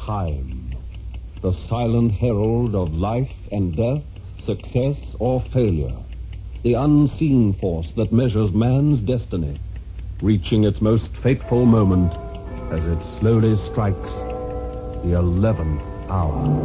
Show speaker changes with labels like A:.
A: Time, the silent herald of life and death, success or failure, the unseen force that measures man's destiny, reaching its most fateful moment as it slowly strikes the 11th hour.